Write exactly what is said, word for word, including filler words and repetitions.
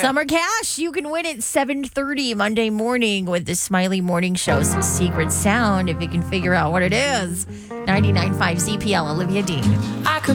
Summer cash. You can win it seven thirty Monday morning with the Smiley Morning Show's secret sound if you can figure out what it is. ninety-nine point five Z P L, Olivia Dean. I could